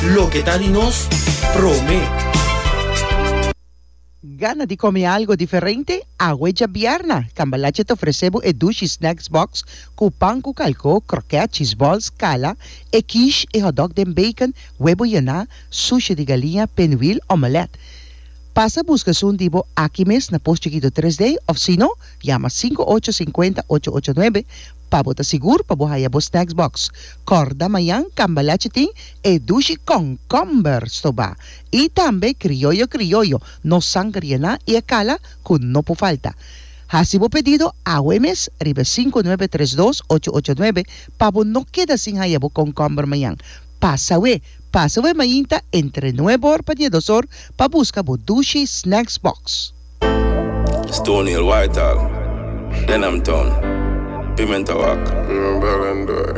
lo que Talinos promete. Gana de comer algo diferente? Agüeja Bierna. Cambalache te ofrecemos el Dushi Snacks Box con pan con calco, croquet, cheese balls, cala, quiche y hot dog de bacon, huevo llena, sushi de galinha, pinwheel, omelette. Pasa a buscar un divo aquí mes na post chiquito 3D o si no, llama 5850-889 para botar seguro para bojar a Snacks Box. Corda mayan, cambalache ting e dushi con comber stoba. Y también criollo, no sangre y cala con no por falta. Hasibo pedido a Wemes, ribe 5932-889 para no queda sin hayabo con comber mayan. Pasa mayinta entre 9 horas para 2 horas para buscar Dushi Snacks Box. Stony Hill Whitehall, Denham Town, Pimenta Walk, Bellendor,